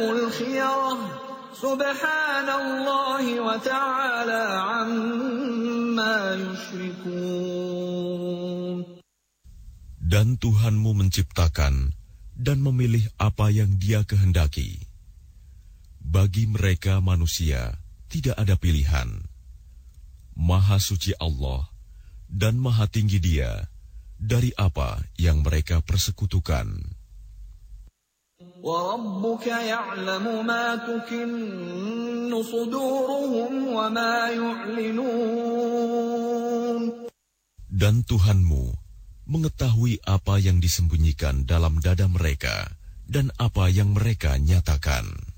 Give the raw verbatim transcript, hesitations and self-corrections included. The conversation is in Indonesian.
الخيرة سبحان الله وتعالى عما يشركون. Dan Tuhanmu menciptakan dan memilih apa yang Dia kehendaki. Bagi mereka manusia tidak ada pilihan. Maha suci Allah dan maha tinggi Dia dari apa yang mereka persekutukan. وَرَبُّكَ يَعْلَمُ مَا تُكِنُّ صُدُورُهُمْ وَمَا يُعْلِنُونَ. Dan Tuhanmu mengetahui apa yang disembunyikan dalam dada mereka dan apa yang mereka nyatakan.